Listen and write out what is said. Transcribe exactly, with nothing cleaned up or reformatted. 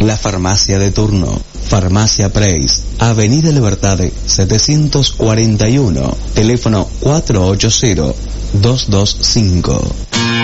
La farmacia de turno. Farmacia Preis, Avenida Libertad setecientos cuarenta y uno, teléfono cuatro ocho cero, dos dos cinco.